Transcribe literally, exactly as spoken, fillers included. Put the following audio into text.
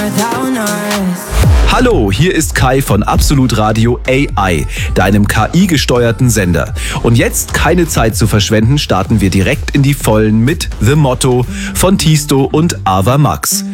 Hallo, hier ist Kai von Absolut Radio A I, deinem K I-gesteuerten Sender. Und jetzt keine Zeit zu verschwenden, starten wir direkt in die Vollen mit The Motto von Tisto und Ava Max.